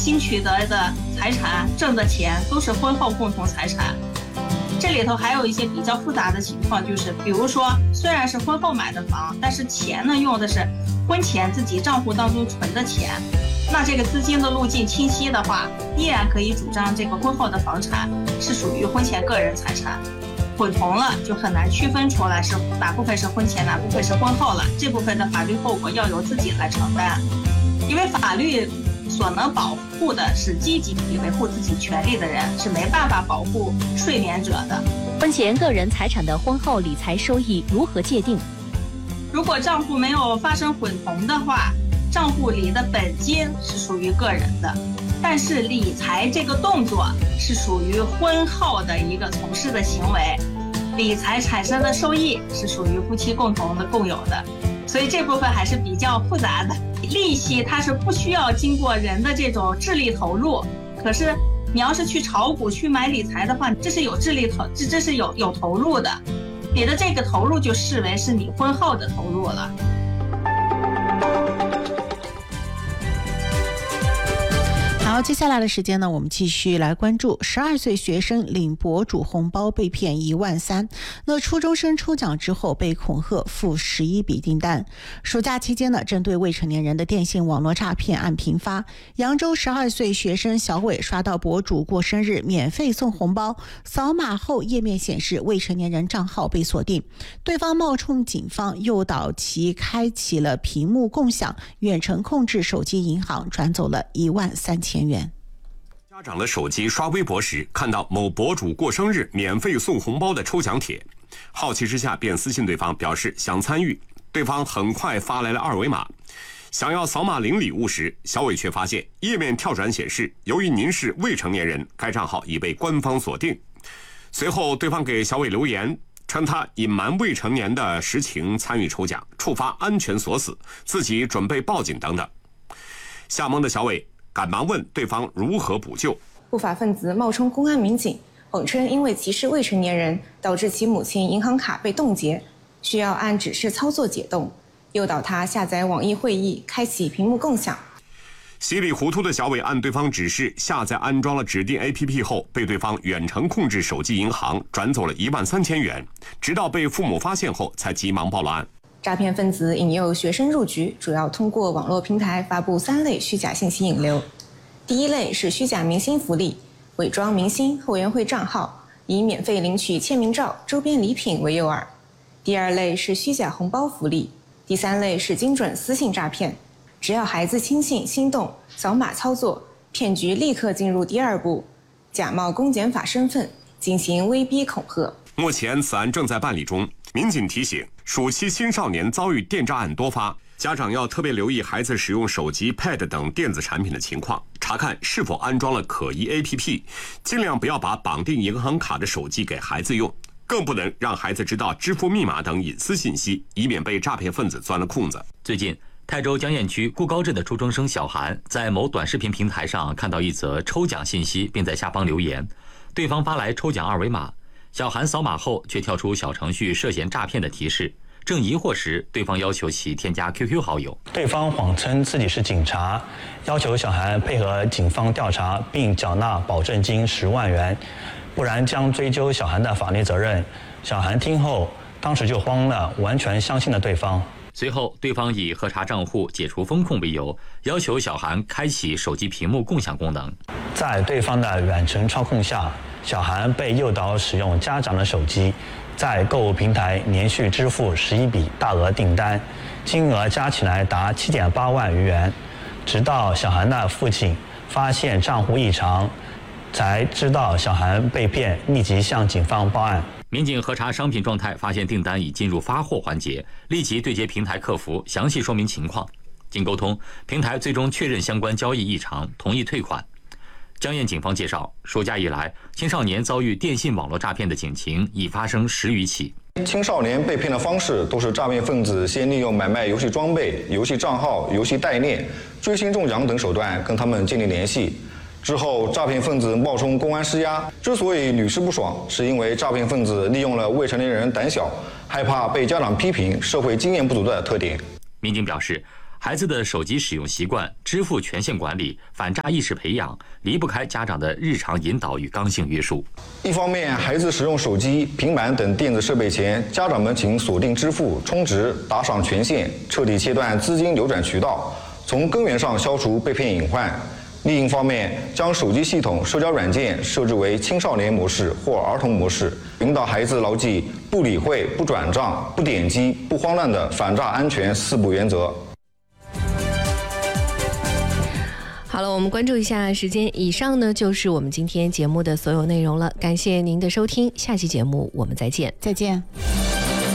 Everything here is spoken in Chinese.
新取得的财产、挣的钱都是婚后共同财产。这里头还有一些比较复杂的情况，就是比如说，虽然是婚后买的房，但是钱呢用的是婚前自己账户当中存的钱，那这个资金的路径清晰的话，依然可以主张这个婚后的房产是属于婚前个人财产。混同了就很难区分出来是哪部分是婚前，哪部分是婚后了。这部分的法律后果要由自己来承担，因为法律所能保护的是积极维护自己权利的人，是没办法保护睡眠者的。 婚前个人财产的婚后理财收益如何界定？ 如果账户没有发生混同的话，账户里的本金是属于个人的，但是理财这个动作是属于婚后的一个从事的行为，理财产生的收益是属于夫妻共同的共有的，所以这部分还是比较复杂的。利息它是不需要经过人的这种智力投入，可是你要是去炒股去买理财的话，这是有智力这是有投入的，你的这个投入就视为是你婚后的投入了。 好，接下来的时间呢，我们继续来关注12岁学生领博主红包被骗1万3，那初中生抽奖之后被恐吓付11笔订单。暑假期间呢，针对未成年人的电信网络诈骗案频发。扬州12岁学生小伟刷到博主过生日免费送红包，扫码后页面显示未成年人账号被锁定，对方冒充警方诱导其开启了屏幕共享，远程控制手机银行，转走了1万3千元。 家长的手机刷微博时，看到某博主过生日免费送红包的抽奖帖，好奇之下便私信对方表示想参与。对方很快发来了2维码，想要扫码领礼物时，小伟却发现页面跳转显示，由于您是未成年人，该账号已被官方锁定。随后对方给小伟留言，称他隐瞒未成年的实情参与抽奖，触发安全锁死，自己准备报警等等。吓懵的小伟赶忙问对方如何补救。 不法分子冒充公安民警，谎称因为其是未成年人，导致其母亲银行卡被冻结，需要按指示操作解冻，诱导他下载网易会议，开启屏幕共享。 稀里糊涂的小伟按对方指示下载安装了指定 APP 后，被对方远程控制手机银行，转走了1万3千元，直到被父母发现后才急忙报了案。 诈骗分子引诱学生入局，主要通过网络平台发布3类虚假信息引流。第一类是虚假明星福利，伪装明星后援会账号，以免费领取签名照、周边礼品为诱饵。第二类是虚假红包福利。第3类是精准私信诈骗，只要孩子轻信心动，扫码操作，骗局立刻进入第2步，假冒公检法身份进行威逼恐吓。 目前此案正在办理中。民警提醒，暑期青少年遭遇电诈案多发，家长要特别留意孩子使用手机、Pad 等电子产品的情况，查看是否安装了可疑 APP， 尽量不要把绑定银行卡的手机给孩子用，更不能让孩子知道支付密码等隐私信息，以免被诈骗分子钻了空子。 最近，泰州江堰区顾高镇的初中生小韩在某短视频平台上看到一则抽奖信息，并在下方留言，对方发来抽奖2维码，小韩扫码后却跳出小程序涉嫌诈骗的提示，正疑惑时，对方要求其添加 QQ 好友。 对方谎称自己是警察，要求小韩配合警方调查，并缴纳保证金10万元，不然将追究小韩的法律责任。小韩听后，当时就慌了，完全相信了对方。 随后，对方以核查账户、解除风控为由，要求小韩开启手机屏幕共享功能。 在对方的远程操控下，小韩被诱导使用家长的手机，在购物平台连续支付11笔大额订单，金额加起来达7.8万余元。直到小韩的父亲发现账户异常，才知道小韩被骗，立即向警方报案。 民警核查商品状态，发现订单已进入发货环节，立即对接平台客服，详细说明情况。经沟通，平台最终确认相关交易异常，同意退款。江堰警方介绍，暑假以来，青少年遭遇电信网络诈骗的警情已发生10余起。 青少年被骗的方式都是诈骗分子先利用买卖游戏装备、游戏账号、游戏代练、追星中奖等手段跟他们建立联系。之后，诈骗分子冒充公安施压。之所以屡试不爽，是因为诈骗分子利用了未成年人胆小、害怕被家长批评、社会经验不足的特点。 民警表示孩子的手机使用习惯、支付权限管理、反诈意识培养，离不开家长的日常引导与刚性约束。 一方面，孩子使用手机、平板等电子设备前，家长们请锁定支付、充值、打赏权限，彻底切断资金流转渠道，从根源上消除被骗隐患。另一方面，将手机系统、社交软件设置为青少年模式或儿童模式，引导孩子牢记不理会、不转账、不点击、不慌乱的反诈安全4不原则。 好了，我们关注一下时间。以上呢就是我们今天节目的所有内容了，感谢您的收听，下期节目我们再见。 再见。